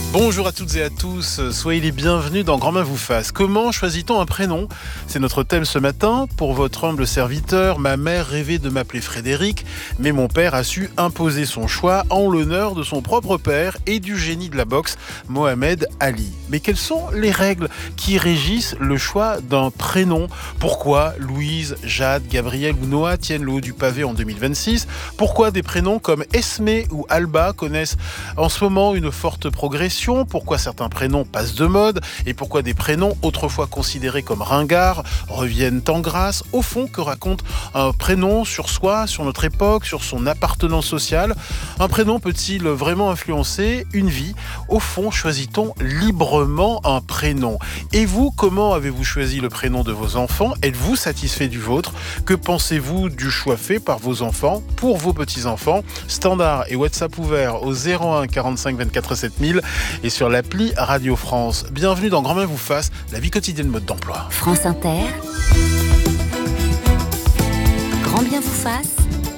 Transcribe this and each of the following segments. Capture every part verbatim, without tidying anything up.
Bonjour à toutes et à tous, soyez les bienvenus dans Grand Main vous fasse. Comment choisit-on un prénom ? C'est notre thème ce matin. Pour votre humble serviteur, ma mère rêvait de m'appeler Frédéric, mais mon père a su imposer son choix en l'honneur de son propre père et du génie de la boxe, Mohamed Ali. Mais quelles sont les règles qui régissent le choix d'un prénom ? Pourquoi Louise, Jade, Gabriel ou Noah tiennent le haut du pavé en deux mille vingt-six ? Pourquoi des prénoms comme Esmé ou Alba connaissent en ce moment une forte progression ? Pourquoi certains prénoms passent de mode et pourquoi des prénoms autrefois considérés comme ringards reviennent en grâce. Au fond, que raconte un prénom sur soi, sur notre époque, sur son appartenance sociale ? Un prénom peut-il vraiment influencer une vie ? Au fond, choisit-on librement un prénom ? Et vous, comment avez-vous choisi le prénom de vos enfants ? Êtes-vous satisfait du vôtre ? Que pensez-vous du choix fait par vos enfants pour vos petits-enfants ? Standard et WhatsApp ouvert au zéro un quarante-cinq vingt-quatre sept mille et sur l'appli Radio France. Bienvenue dans Grand Main vous fasse, la vie quotidienne mode d'emploi. France Inter, Grand Bien vous fasse,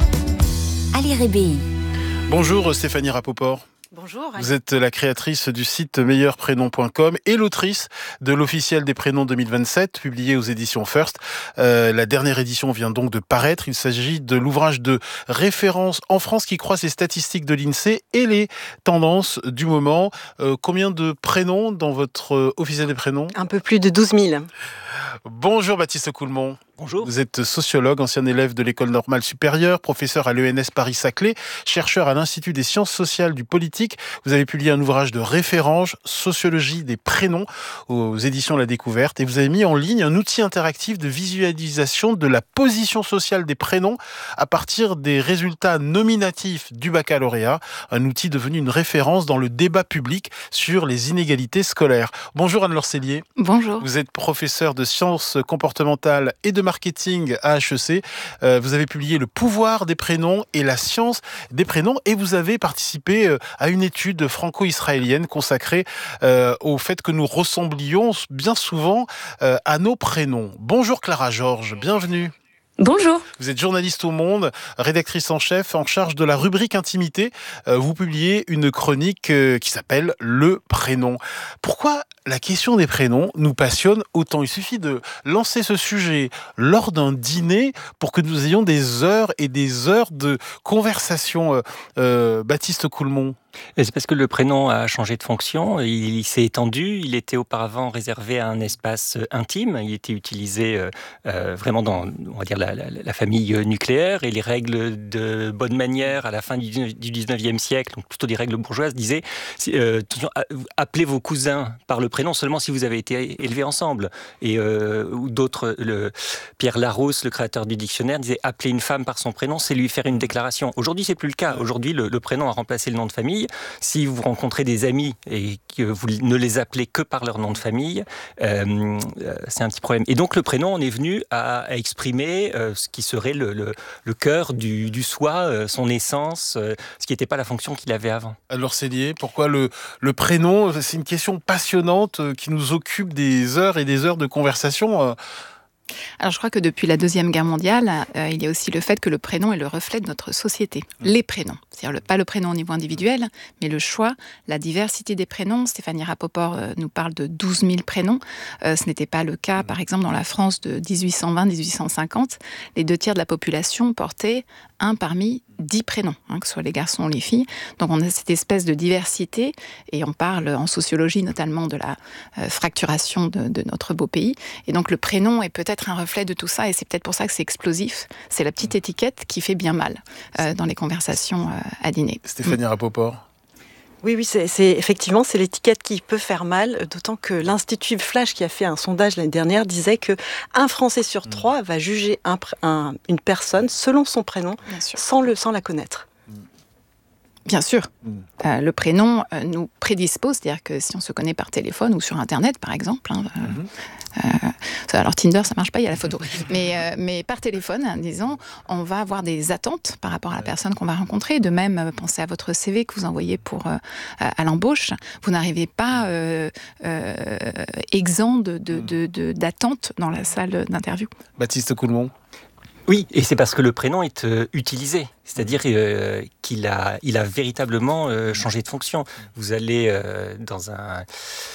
Ali Rébéi. Bonjour Stéphanie Rapoport. Bonjour. Vous êtes la créatrice du site meilleur prénom point com et l'autrice de l'officiel des prénoms deux mille vingt-sept, publié aux éditions First. Euh, la dernière édition vient donc de paraître. Il s'agit de l'ouvrage de référence en France qui croise les statistiques de l'INSEE et les tendances du moment. Euh, combien de prénoms dans votre euh, officiel des prénoms ? Un peu plus de douze mille. Bonjour Baptiste Coulmont. Bonjour. Vous êtes sociologue, ancien élève de l'École normale supérieure, professeur à l'E N S Paris-Saclay, chercheur à l'Institut des sciences sociales du politique. Vous avez publié un ouvrage de référence, Sociologie des prénoms, aux éditions La Découverte. Et vous avez mis en ligne un outil interactif de visualisation de la position sociale des prénoms à partir des résultats nominatifs du baccalauréat. Un outil devenu une référence dans le débat public sur les inégalités scolaires. Bonjour Anne-Laure Cellier. Bonjour. Vous êtes professeur de sciences comportementales et de marketing à H E C. Euh, vous avez publié Le pouvoir des prénoms et la science des prénoms et vous avez participé euh, à une étude franco-israélienne consacrée euh, au fait que nous ressemblions bien souvent euh, à nos prénoms. Bonjour Clara Georges, bienvenue. Bonjour. Vous êtes journaliste au Monde, rédactrice en chef en charge de la rubrique Intimité. Euh, vous publiez une chronique euh, qui s'appelle Le prénom. Pourquoi la question des prénoms nous passionne autant ? Il suffit de lancer ce sujet lors d'un dîner pour que nous ayons des heures et des heures de conversation. Euh, euh, Baptiste Coulmont. Et c'est parce que le prénom a changé de fonction, il, il s'est étendu, il était auparavant réservé à un espace intime, il était utilisé euh, euh, vraiment dans, on va dire, la, la, la famille nucléaire, et les règles de bonne manière à la fin du, du dix-neuvième siècle, donc plutôt des règles bourgeoises, disaient euh, appelez vos cousins par le prénom seulement si vous avez été élevés ensemble. Et euh, ou d'autres, le, Pierre Larousse, le créateur du dictionnaire, disait appeler une femme par son prénom, c'est lui faire une déclaration. Aujourd'hui, c'est plus le cas. Aujourd'hui, le, le prénom a remplacé le nom de famille. Si vous rencontrez des amis et que vous ne les appelez que par leur nom de famille, euh, c'est un petit problème. Et donc le prénom, on est venu à, à exprimer euh, ce qui serait le, le, le cœur du, du soi, euh, son essence, euh, ce qui n'était pas la fonction qu'il avait avant. Alors Célier, pourquoi le, le prénom ? C'est une question passionnante qui nous occupe des heures et des heures de conversation. Alors je crois que depuis la Deuxième Guerre mondiale, euh, il y a aussi le fait que le prénom est le reflet de notre société. Mmh. Les prénoms, c'est-à-dire le, pas le prénom au niveau individuel, mais le choix, la diversité des prénoms. Stéphanie Rapoport euh, nous parle de douze mille prénoms. Euh, ce n'était pas le cas, par exemple, dans la France de dix-huit cent vingt à dix-huit cent cinquante. Les deux tiers de la population portaient un parmi dix prénoms, hein, que ce soit les garçons ou les filles. Donc on a cette espèce de diversité, et on parle en sociologie notamment de la euh, fracturation de, de notre beau pays. Et donc le prénom est peut-être un reflet de tout ça, et c'est peut-être pour ça que c'est explosif. C'est la petite étiquette qui fait bien mal euh, dans les conversations euh, à dîner. Stéphanie mmh. Rapoport. Oui, oui, c'est, c'est effectivement c'est l'étiquette qui peut faire mal, d'autant que l'Institut Flash, qui a fait un sondage l'année dernière, disait que un Français sur trois va juger un, un, une personne selon son prénom, sans le sans la connaître. Bien sûr. Mmh. Euh, le prénom euh, nous prédispose, c'est-à-dire que si on se connaît par téléphone ou sur Internet, par exemple, hein, mmh. euh, euh, alors Tinder, ça marche pas, il y a la photo, mais, euh, mais par téléphone, hein, disons, on va avoir des attentes par rapport à la personne qu'on va rencontrer. De même, euh, pensez à votre C V que vous envoyez pour, euh, à l'embauche. Vous n'arrivez pas euh, euh, exempt de, de, de, de, d'attentes dans la salle d'interview. Baptiste Coulmont. Oui, et c'est parce que le prénom est euh, utilisé, c'est-à-dire euh, qu'il a, il a véritablement euh, changé de fonction. Vous allez euh, dans un...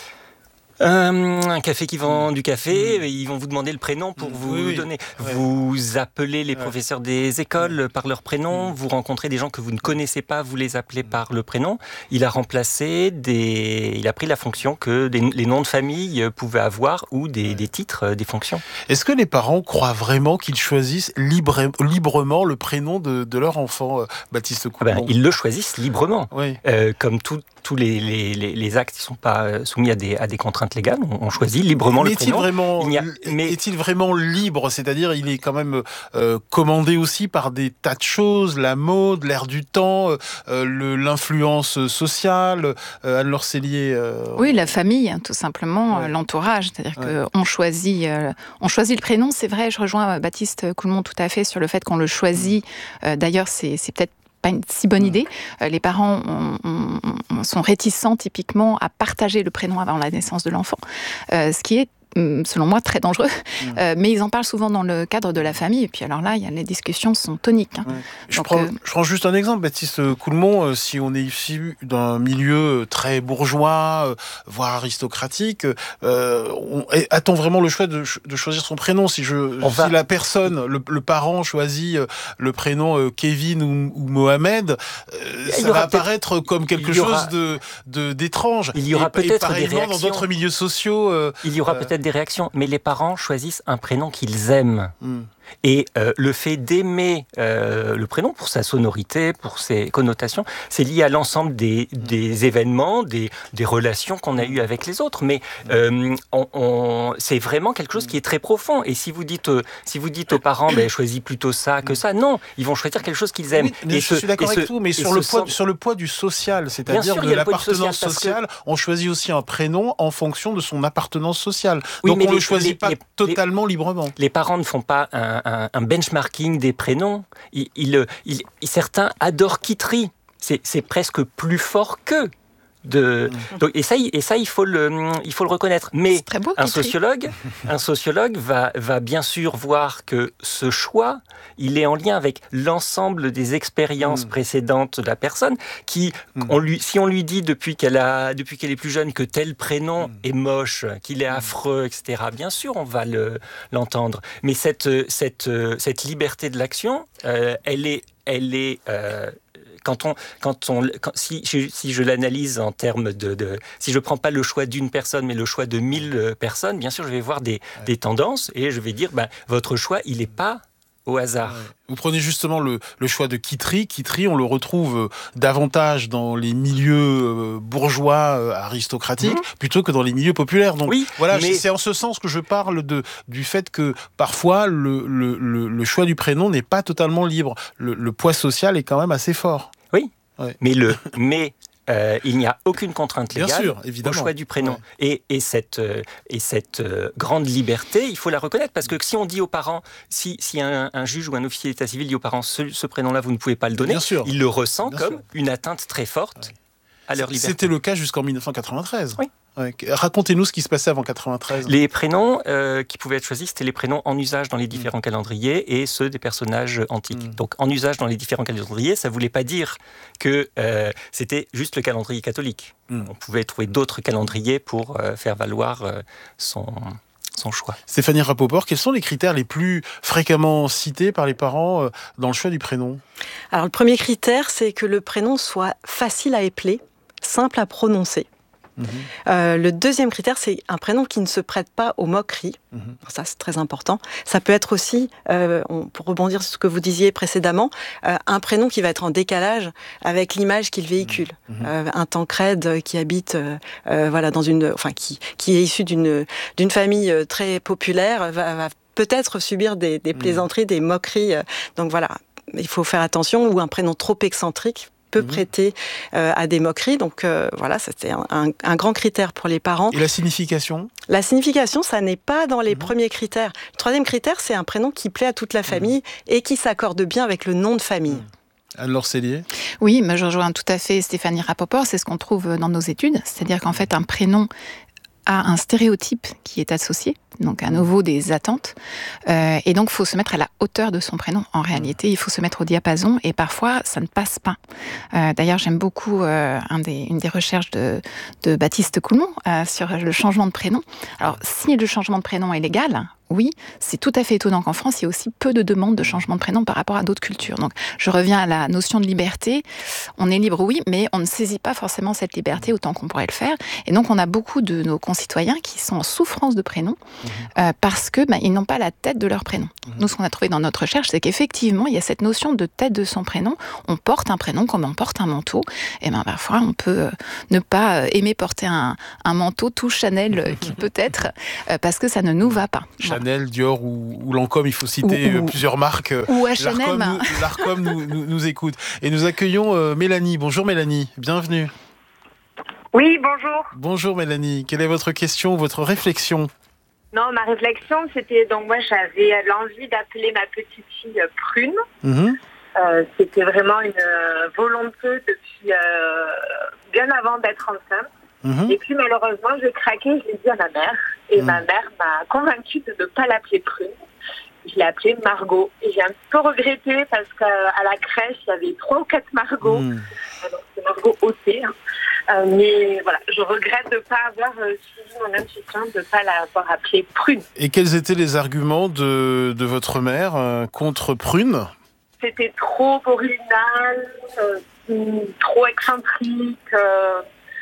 Euh, un café qui vend du café, mmh. ils vont vous demander le prénom pour mmh. vous oui, oui. donner. Ouais. Vous appelez les ouais. professeurs des écoles ouais. par leur prénom, mmh. vous rencontrez des gens que vous ne connaissez pas, vous les appelez mmh. par le prénom. Il a remplacé des... Il a pris la fonction que des... les noms de famille pouvaient avoir ou des, ouais. des titres, des fonctions. Est-ce que les parents croient vraiment qu'ils choisissent libre... librement le prénom de, de leur enfant, Baptiste Coulmont ? Ben, ils le choisissent librement. Oui. Euh, comme tout, tous les, les, les, les actes qui ne sont pas soumis à des, à des contraintes légales, on choisit librement mais le prénom. Vraiment, il y a, mais... Est-il vraiment libre ? C'est-à-dire, il est quand même euh, commandé aussi par des tas de choses, la mode, l'air du temps, euh, le, l'influence sociale. Euh, Anne-Laure Sellier. Euh... Oui, la famille, tout simplement, ouais. l'entourage. C'est-à-dire ouais. qu'on choisit, euh, on choisit le prénom. C'est vrai, je rejoins Baptiste Coulmont tout à fait sur le fait qu'on le choisit. Euh, d'ailleurs, c'est, c'est peut-être pas une si bonne idée. Euh, les parents ont, ont, sont réticents typiquement à partager le prénom avant la naissance de l'enfant, euh, ce qui est selon moi très dangereux, mmh. euh, mais ils en parlent souvent dans le cadre de la famille, et puis alors là, il y a, les discussions sont toniques. Hein. Ouais. Je, Donc, prends, euh... je prends juste un exemple, Baptiste Coulmont, euh, si on est issu d'un milieu très bourgeois, euh, voire aristocratique, euh, on, a-t-on vraiment le choix de, de choisir son prénom ? Si, je, si va... la personne, le, le parent choisit euh, le prénom euh, Kevin ou, ou Mohamed, euh, ça va apparaître comme quelque chose aura... de, de, d'étrange. Il y aura et, peut-être et des réactions. Dans d'autres milieux sociaux... Euh, il y aura euh... peut-être des réactions, mais les parents choisissent un prénom qu'ils aiment. Mm. Et euh, le fait d'aimer euh, le prénom pour sa sonorité, pour ses connotations, c'est lié à l'ensemble des, des événements, des, des relations qu'on a eues avec les autres. Mais euh, on, on, c'est vraiment quelque chose qui est très profond. Et si vous dites, euh, si vous dites aux parents, ben, choisis plutôt ça que ça, non, ils vont choisir quelque chose qu'ils aiment. Oui, et je ce, suis d'accord avec ce, tout, mais sur le, poids, sens... sur le poids du social, c'est-à-dire sûr, de l'appartenance sociale, que... on choisit aussi un prénom en fonction de son appartenance sociale. Oui, donc on ne le les, choisit les, pas les, totalement les, librement. Les parents ne font pas un Un, un benchmarking des prénoms. Il, il, il, certains adorent Kitry. C'est, c'est presque plus fort qu'eux. De... Donc, et, ça, et ça, il faut le, il faut le reconnaître. Mais beau, un sociologue, un sociologue va, va bien sûr voir que ce choix, il est en lien avec l'ensemble des expériences mmh. précédentes de la personne. Qui, mmh. on lui, si on lui dit depuis qu'elle, a, depuis qu'elle est plus jeune que tel prénom mmh. est moche, qu'il est affreux, et cetera, bien sûr, on va le, l'entendre. Mais cette, cette, cette liberté de l'action, euh, elle est... Elle est euh, Quand on, quand on, quand, si, si je l'analyse en termes de, de... Si je ne prends pas le choix d'une personne, mais le choix de mille personnes, bien sûr, je vais voir des, ouais. des tendances et je vais dire, ben, votre choix, il n'est pas au hasard. Ouais. Vous prenez justement le, le choix de Kitry. Kitry, on le retrouve davantage dans les milieux bourgeois aristocratiques mmh. plutôt que dans les milieux populaires. Donc oui, voilà, mais... c'est en ce sens que je parle de, du fait que parfois le, le, le, le choix du prénom n'est pas totalement libre. Le, le poids social est quand même assez fort. Oui, ouais. mais le mais euh, il n'y a aucune contrainte légale Bien sûr, évidemment. au choix du prénom. Ouais. Et, et cette, euh, et cette euh, grande liberté, il faut la reconnaître, parce que si on dit aux parents, si, si un, un juge ou un officier d'état civil dit aux parents, ce, ce prénom-là, vous ne pouvez pas le donner, il le ressent Bien comme sûr. Une atteinte très forte ouais. à leur liberté. C'était le cas jusqu'en dix-neuf cent quatre-vingt-treize. Oui. Ouais. Racontez-nous ce qui se passait avant quatre-vingt-treize. Les prénoms euh, qui pouvaient être choisis, c'était les prénoms en usage dans les différents mmh. calendriers et ceux des personnages antiques. Mmh. Donc en usage dans les différents calendriers, ça ne voulait pas dire que euh, c'était juste le calendrier catholique. Mmh. On pouvait trouver d'autres calendriers pour euh, faire valoir euh, son... son choix. Stéphanie Rapoport, quels sont les critères les plus fréquemment cités par les parents euh, dans le choix du prénom ? Alors le premier critère, c'est que le prénom soit facile à épeler, simple à prononcer. Mmh. Euh, le deuxième critère, c'est un prénom qui ne se prête pas aux moqueries. Mmh. Ça, c'est très important. Ça peut être aussi, euh, on, pour rebondir sur ce que vous disiez précédemment, euh, un prénom qui va être en décalage avec l'image qu'il véhicule. Mmh. Euh, un Tancrède qui habite, euh, euh, voilà, dans une, enfin, qui, qui est issu d'une, d'une famille très populaire, va, va peut-être subir des, des plaisanteries, mmh. des moqueries. Donc voilà, il faut faire attention. Ou un prénom trop excentrique peut mmh. prêter euh, à des moqueries. Donc euh, voilà, c'était un, un, un grand critère pour les parents. Et la signification ? La signification, ça n'est pas dans les mmh. premiers critères. Le troisième critère, c'est un prénom qui plaît à toute la famille mmh. et qui s'accorde bien avec le nom de famille. Mmh. Anne-Laure Sellier ? Oui, mais je rejoins tout à fait Stéphanie Rapoport, c'est ce qu'on trouve dans nos études. C'est-à-dire qu'en fait, un prénom a un stéréotype qui est associé, donc à nouveau des attentes. Euh, et donc, il faut se mettre à la hauteur de son prénom. En réalité, il faut se mettre au diapason et parfois, ça ne passe pas. Euh, d'ailleurs, j'aime beaucoup euh, un des, une des recherches de, de Baptiste Coulmont euh, sur le changement de prénom. Alors, si le changement de prénom est légal, oui, c'est tout à fait étonnant qu'en France, il y ait aussi peu de demandes de changement de prénom par rapport à d'autres cultures. Donc, je reviens à la notion de liberté. On est libre, oui, mais on ne saisit pas forcément cette liberté autant qu'on pourrait le faire. Et donc, on a beaucoup de nos concitoyens qui sont en souffrance de prénom mmh. euh, parce que bah, ils n'ont pas la tête de leur prénom. Mmh. Nous, ce qu'on a trouvé dans notre recherche, c'est qu'effectivement, il y a cette notion de tête de son prénom. On porte un prénom comme on porte un manteau. Et ben, parfois, on peut euh, ne pas euh, aimer porter un, un manteau tout Chanel euh, qui peut être euh, parce que ça ne nous va pas. Chanel, Dior ou, ou Lancôme, il faut citer ou, ou, plusieurs marques. Ou H and M. L'Arcom, nous, L'Arcom nous, nous, nous écoute. Et nous accueillons euh, Mélanie. Bonjour Mélanie, bienvenue. Oui, bonjour. Bonjour Mélanie, quelle est votre question, votre réflexion ? Non, ma réflexion, c'était donc moi j'avais l'envie d'appeler ma petite fille Prune. Mmh. Euh, c'était vraiment une euh, volonté depuis euh, bien avant d'être enceinte. Mmh. Et puis malheureusement, j'ai craqué, je l'ai dit à ma mère. Et mmh. ma mère m'a convaincue de ne pas l'appeler Prune. Je l'ai appelée Margot. Et j'ai un peu regretté parce qu'à la crèche, il y avait trois ou quatre Margot. Mmh. Alors, c'est Margot Ôté. Hein. Euh, mais voilà, je regrette de ne pas avoir euh, suivi mon intuition, de ne pas l'avoir appelée Prune. Et quels étaient les arguments de, de votre mère euh, contre Prune ? C'était trop original, euh, trop excentrique. Euh,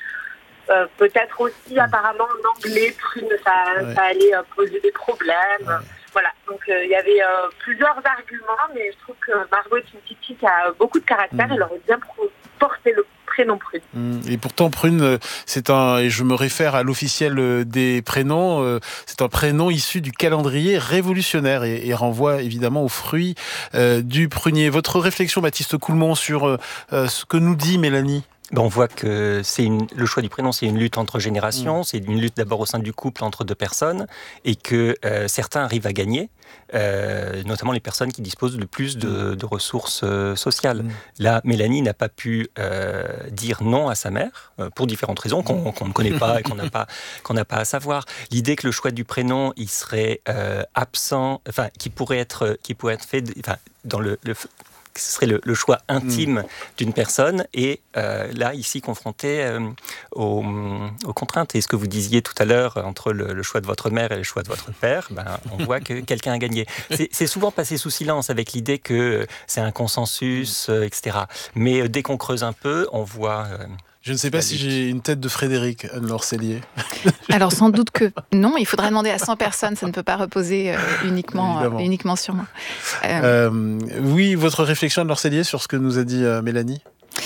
Euh, peut-être aussi, ouais. apparemment, en anglais, Prune, ça, ouais. ça allait euh, poser des problèmes. Ouais. Voilà, donc il euh, y avait euh, plusieurs arguments, mais je trouve que Margot est une petite fille qui a beaucoup de caractère. Mmh. Elle aurait bien porté le prénom Prune. Mmh. Et pourtant, Prune, c'est un, et je me réfère à l'officiel des prénoms, euh, c'est un prénom issu du calendrier révolutionnaire et, et renvoie évidemment aux fruits euh, du prunier. Votre réflexion, Baptiste Coulmont, sur euh, ce que nous dit Mélanie ? Ben on voit que c'est une, le choix du prénom, c'est une lutte entre générations, mmh. c'est une lutte d'abord au sein du couple entre deux personnes, et que euh, certains arrivent à gagner, euh, notamment les personnes qui disposent le plus de, de ressources euh, sociales. Mmh. Là, Mélanie n'a pas pu euh, dire non à sa mère, euh, pour différentes raisons qu'on, qu'on ne connaît pas et qu'on n'a pas, qu'on n'a pas à savoir. L'idée que le choix du prénom, il serait euh, absent, enfin, qui pourrait être, qui pourrait être fait, de, enfin, dans le, le ce serait le, le choix intime mmh. d'une personne et euh, là, ici, confronté euh, aux, aux contraintes. Et ce que vous disiez tout à l'heure entre le, le choix de votre mère et le choix de votre père, ben, on voit que quelqu'un a gagné. C'est, c'est souvent passé sous silence avec l'idée que c'est un consensus, euh, et cetera. Mais euh, dès qu'on creuse un peu, on voit... Euh, Je ne sais pas si j'ai une tête de Frédéric, Anne-Laure Sellier. Alors sans doute que non, il faudra demander à cent personnes, ça ne peut pas reposer euh, uniquement, euh, uniquement sur moi. Euh... Euh, oui, votre réflexion, Anne-Laure Sellier, sur ce que nous a dit euh, Mélanie ?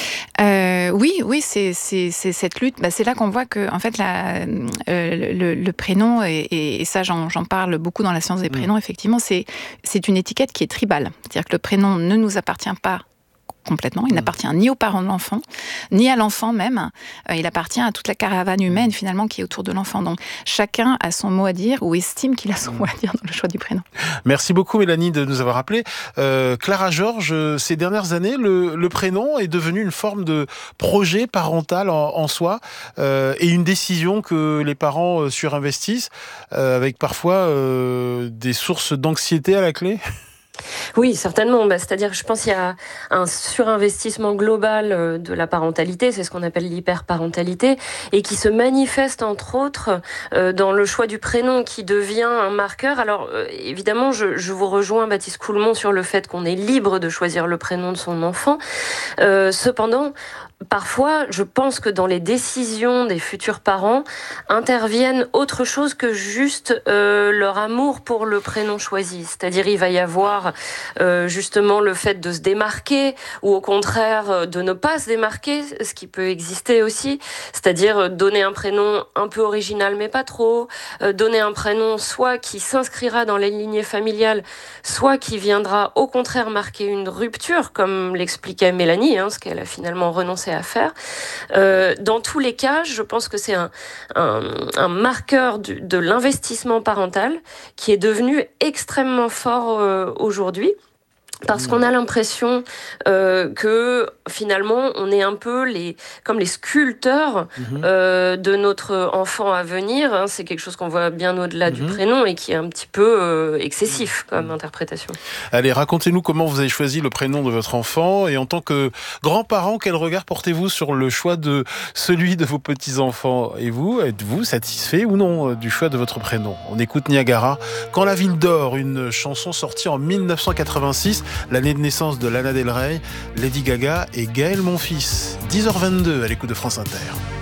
Euh, oui, oui, c'est, c'est, c'est cette lutte. Bah, c'est là qu'on voit que, en fait, la, euh, le, le prénom et, et ça, j'en, j'en parle beaucoup dans la science des prénoms. Mmh. Effectivement, c'est, c'est une étiquette qui est tribale, c'est-à-dire que le prénom ne nous appartient pas complètement. Il mmh. n'appartient ni aux parents de l'enfant, ni à l'enfant même. Euh, il appartient à toute la caravane humaine, finalement, qui est autour de l'enfant. Donc, chacun a son mot à dire ou estime qu'il a son mmh. mot à dire dans le choix du prénom. Merci beaucoup, Mélanie, de nous avoir appelés. Euh, Clara Georges, ces dernières années, le, le prénom est devenu une forme de projet parental en, en soi euh, et une décision que les parents euh, surinvestissent euh, avec parfois euh, des sources d'anxiété à la clé. Oui, certainement. Bah, c'est-à-dire, je pense qu'il y a un surinvestissement global de la parentalité, c'est ce qu'on appelle l'hyperparentalité, et qui se manifeste entre autres euh, dans le choix du prénom qui devient un marqueur. Alors, euh, évidemment, je, je vous rejoins, Baptiste Coulmont, sur le fait qu'on est libre de choisir le prénom de son enfant. Euh, cependant, parfois, je pense que dans les décisions des futurs parents interviennent autre chose que juste euh, leur amour pour le prénom choisi. C'est-à-dire, il va y avoir euh, justement le fait de se démarquer ou au contraire de ne pas se démarquer, ce qui peut exister aussi. C'est-à-dire donner un prénom un peu original mais pas trop, euh, donner un prénom soit qui s'inscrira dans les lignées familiales, soit qui viendra au contraire marquer une rupture, comme l'expliquait Mélanie, hein, ce qu'elle a finalement renoncé à faire. Euh, dans tous les cas, je pense que c'est un, un, un marqueur du, de l'investissement parental qui est devenu extrêmement fort euh, aujourd'hui. Parce qu'on a l'impression euh, que finalement on est un peu les, comme les sculpteurs mmh. euh, de notre enfant à venir. Hein. C'est quelque chose qu'on voit bien au-delà mmh. du prénom et qui est un petit peu euh, excessif comme mmh. interprétation. Allez, racontez-nous comment vous avez choisi le prénom de votre enfant et en tant que grands-parents, quel regard portez-vous sur le choix de celui de vos petits-enfants? Et vous, êtes-vous satisfait ou non du choix de votre prénom? On écoute Niagara, Quand la ville dort, une chanson sortie en mille neuf cent quatre-vingt-six, l'année de naissance de Lana Del Rey, Lady Gaga et Gaël Monfils. dix heures vingt-deux à l'écoute de France Inter.